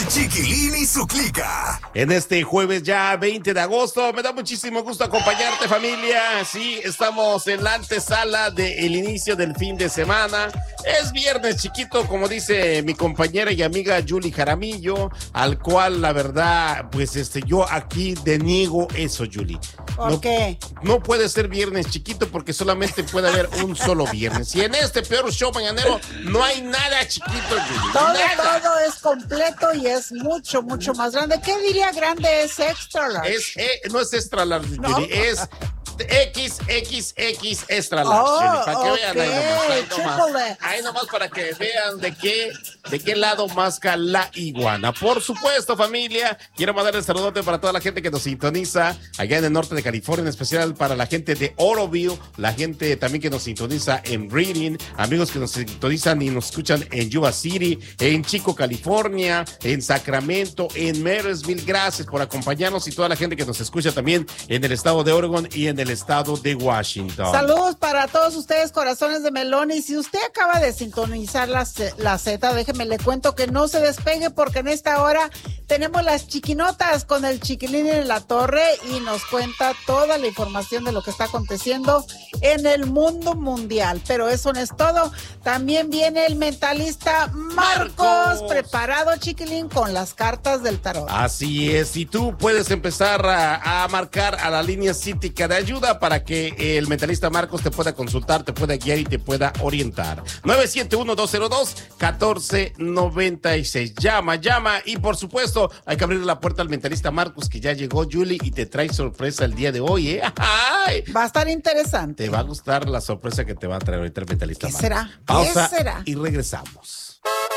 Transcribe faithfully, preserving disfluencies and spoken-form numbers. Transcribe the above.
El Chiquilín y su clica. En este jueves ya veinte de agosto, me da muchísimo gusto acompañarte, familia. Sí, estamos en la antesala del inicio del fin de semana. Es viernes chiquito, como dice mi compañera y amiga Julie Jaramillo, al cual la verdad, pues este, yo aquí deniego eso, Julie. ¿Por no, qué? No puede ser viernes chiquito porque solamente puede haber un solo viernes. Y en este peor show mañanero no hay nada chiquito, Julie. Todo, nada. todo es completo y es mucho, mucho más grande. ¿Qué diría grande? Es extra large. Es, eh, no es extra large, ¿No? Julie, es equis equis equis extra large, Oh, Julie, para que ok, vean ahí nomás, ahí nomás, triple. ahí nomás para que vean de qué, de qué lado masca la iguana. Por supuesto, familia, quiero mandar el saludote para toda la gente que nos sintoniza allá en el norte de California, en especial para la gente de Oroville, la gente también que nos sintoniza en Reading, amigos que nos sintonizan y nos escuchan en Yuba City, en Chico, California, en Sacramento, en Marysville. Gracias por acompañarnos, y toda la gente que nos escucha también en el estado de Oregon y en el estado de Washington. Saludos para todos ustedes, corazones de melón. Y si usted acaba de sintonizar la, la Z, déjeme le cuento que no se despegue, porque en esta hora tenemos las chiquinotas con el Chiquilín en la torre y nos cuenta toda la información de lo que está aconteciendo en el mundo mundial. Pero eso no es todo. También viene el mentalista Marcos, Marcos. preparado, Chiquilín, con las cartas del tarot. Así es, y tú puedes empezar a, a marcar a la línea cítica de ayuda para que el mentalista Marcos te pueda consultar, te pueda guiar y te pueda orientar. nueve siete uno, dos cero dos, uno cuatro nueve seis. Llama, llama, y por supuesto hay que abrir la puerta al mentalista Marcos, que ya llegó, Julie, y te trae sorpresa el día de hoy, ¿eh? ¡Ay! Va a estar interesante. Te va a gustar la sorpresa que te va a traer ahorita el mentalista ¿Qué Marcos. será? ¿Qué Pausa será? y regresamos.